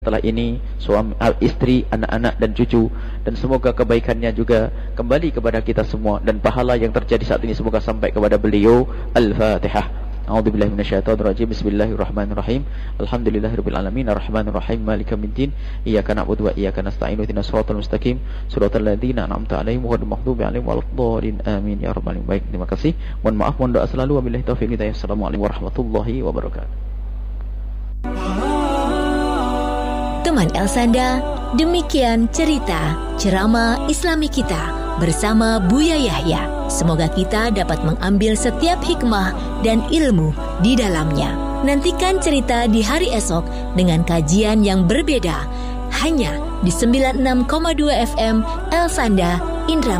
setelah ini suami, istri, anak-anak dan cucu, dan semoga kebaikannya juga kembali kepada kita semua, dan pahala yang terjadi saat ini semoga sampai kepada beliau. Al-Fatihah. A'udzubillahi minasyaitonirrajim. Bismillahirrahmanirrahim. Alhamdulillahirabbil alamin, arrahmanirrahim, maliki yaumiddin. Iyyaka na'budu wa iyyaka nasta'in. Ihdinas siratal mustaqim, siratal ladzina an'amta 'alaihim ghairil maghdubi 'alaihim waladdallin. Amin ya rabbal alamin. Baik, terima kasih. Mohon maaf, mohon doa selalu. Wabillahi taufiq wal hidayah. Assalamualaikum warahmatullahi wabarakatuh. Teman Elsanda, demikian cerita ceramah Islami kita bersama Buya Yahya. Semoga kita dapat mengambil setiap hikmah dan ilmu di dalamnya. Nantikan cerita di hari esok dengan kajian yang berbeda, hanya di 96,2 FM Elsanda Indra.